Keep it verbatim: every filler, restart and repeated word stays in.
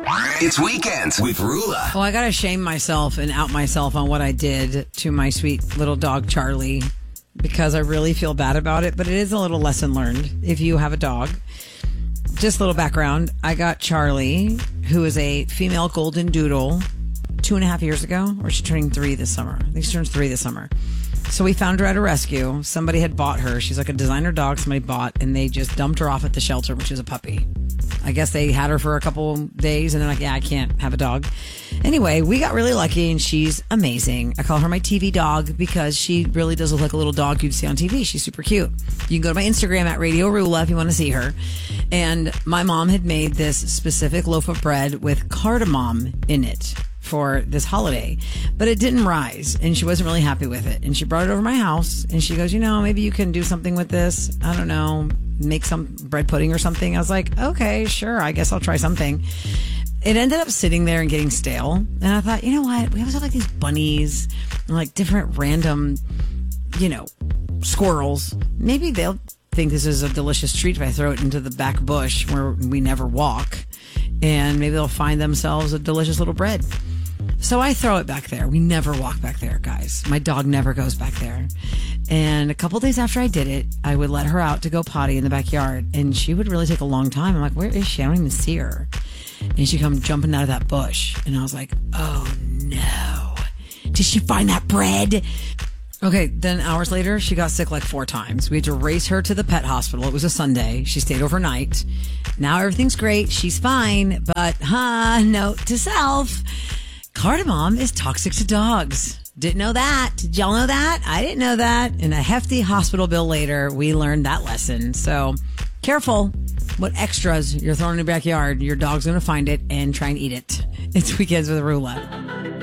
It's Weekends with Rula. Well, I got to shame myself and out myself on what I did to my sweet little dog, Charlie, because I really feel bad about it. But it is a little lesson learned if you have a dog. Just a little background. I got Charlie, who is a female golden doodle, two and a half years ago. Or she's turning three this summer. I think she turns three this summer. So we found her at a rescue. Somebody had bought her. She's like a designer dog somebody bought, and they just dumped her off at the shelter, which is a puppy. I guess they had her for a couple days, and they're like, yeah, I can't have a dog. Anyway, we got really lucky, and she's amazing. I call her my T V dog because she really does look like a little dog you'd see on T V. She's super cute. You can go to my Instagram at Radio Rula if you want to see her. And my mom had made this specific loaf of bread with cardamom in it for this holiday, but it didn't rise, and she wasn't really happy with it. And she brought it over to my house, and she goes, you know, maybe you can do something with this. I don't know, make some bread pudding or something. I was like, okay, sure, I guess I'll try something. It ended up sitting there and getting stale, and I thought, you know what, we always have like these bunnies and like different random, you know, squirrels. Maybe they'll think this is a delicious treat if I throw it into the back bush where we never walk, and maybe they'll find themselves a delicious little bread. So I throw it back there. We never walk back there, guys. My dog never goes back there. And a couple days after I did it, I would let her out to go potty in the backyard, and she would really take a long time. I'm like, where is she? I don't even see her. And she'd come jumping out of that bush. And I was like, oh no. Did she find that bread? Okay, then hours later, she got sick like four times. We had to race her to the pet hospital. It was a Sunday. She stayed overnight. Now everything's great. She's fine. But, huh, note to self, cardamom is toxic to dogs. Didn't know that. Did y'all know that? I didn't know that. And a hefty hospital bill later, we learned that lesson. So careful what extras you're throwing in the backyard. Your dog's going to find it and try and eat it. It's Weekends with Rula.